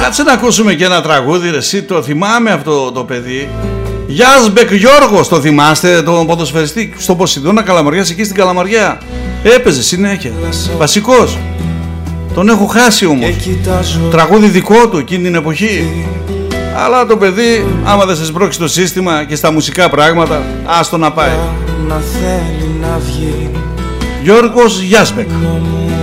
Κάτσε να ακούσουμε και ένα τραγούδι, ρε, εσύ το θυμάμαι αυτό το παιδί. Γιάσμπεκ Γιώργος, το θυμάστε, τον ποδοσφαιριστή στο Ποσειδώνα Καλαμαριάς, εκεί στην Καλαμαριά. Έπαιζε συνέχεια, βασικός. Τον έχω χάσει όμως. Τραγούδι δικό του εκείνη την εποχή. Αλλά το παιδί, άμα δεν σε σπρώξει το σύστημα και στα μουσικά πράγματα, άστο να πάει. Γιώργος Γιάσμπεκ.